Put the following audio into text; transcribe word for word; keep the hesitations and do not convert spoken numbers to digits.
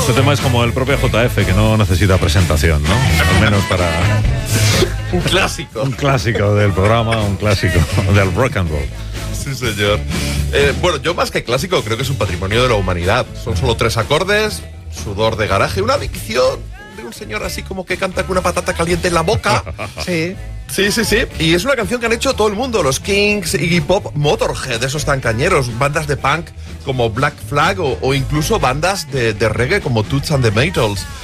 Este tema es como el propio J F, que no necesita presentación, ¿no? Al menos para... Un clásico. Un clásico del programa, un clásico del rock and roll. Sí, señor. Eh, bueno, yo más que clásico creo que es un patrimonio de la humanidad. Son solo tres acordes, sudor de garaje, una dicción de un señor así como que canta con una patata caliente en la boca. Sí. Sí, sí, sí. Y es una canción que han hecho todo el mundo. Los Kings, Iggy Pop, Motorhead, esos tan cañeros. Bandas de punk como Black Flag o, o incluso bandas de, de reggae como Toots and the Maytals.